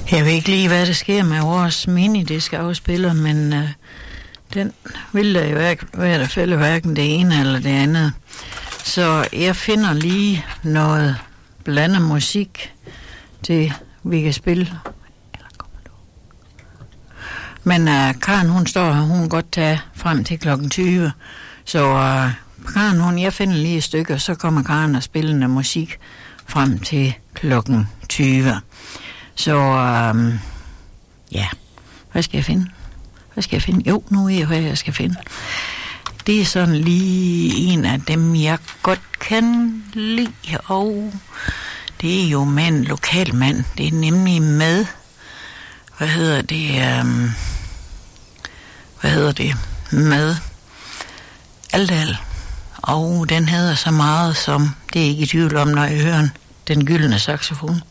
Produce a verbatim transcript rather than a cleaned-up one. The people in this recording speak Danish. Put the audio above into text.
Jeg ved ikke lige, hvad der sker med vores minidisk-afspiller, men øh, den vil der jo ikke være der fælde hverken det ene eller det andet. Så jeg finder lige noget blandet musik til, vi kan spille. Men øh, Karen, hun står her, hun kan godt tage frem til klokken tyve. Så øh, Karen, hun, jeg finder lige et stykke, og så kommer Karen og spiller noget musik frem til klokken tyve. Så, øh, ja, hvad skal jeg finde? Hvad skal jeg finde? Jo, nu ved jeg, hvad jeg skal finde. Det er sådan lige en af dem, jeg godt kan lide, og det er jo med en lokal mand. Det er nemlig med, hvad hedder det, øh, hvad hedder det, med Aldal. Og den hedder så meget som, det er ikke i tvivl om, når jeg hører den gyldne saxofon.